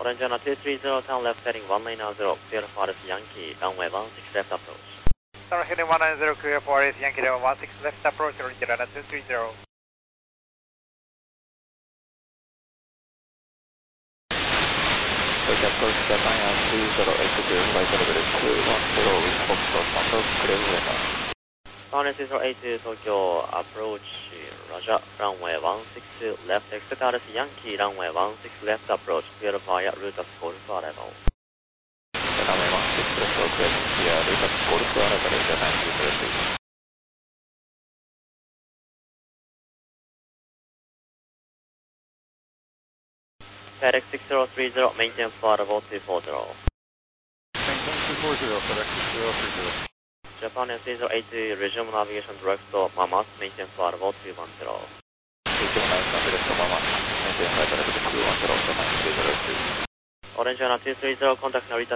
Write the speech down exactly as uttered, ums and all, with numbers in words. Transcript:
Orange on two three zero, turn left heading one nine zero, clear for R S Yankee, runway one six left approach. Turn heading one nine zero, clear for R S Yankee, runway one six left approach, Orange on two three zero. Approach Japan two zero eight two, right over two one zero, with Foxtrot Tango, clear weather. Runway zero eight two, Tokyo, approach, Roger, runway one six left, exit R S Yankee, runway one six left approach, clear via route of Golf arrival. Runway one six left, clear via route of Golf arrival, Japan two zero two. FedEx six zero three zero, maintain flight level two four zero. Maintain two four zero, FedEx six zero three zero. Japan three zero eight two, resume navigation direct to Mamas, maintain flight level two one zero. Resume navigation direct to Mamas, maintain flight level two one zero, Japan two zero two. Orange on two three zero, contact Narita